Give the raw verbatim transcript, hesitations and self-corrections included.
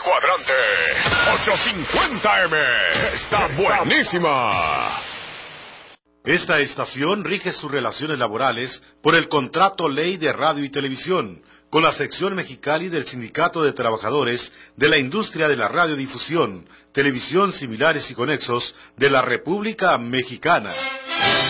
cuadrante. ochocientos cincuenta eme. Está buenísima. Esta estación rige sus relaciones laborales por el Contrato Ley de Radio y Televisión, con la sección Mexicali del Sindicato de Trabajadores de la Industria de la Radiodifusión, Televisión Similares y Conexos de la República Mexicana.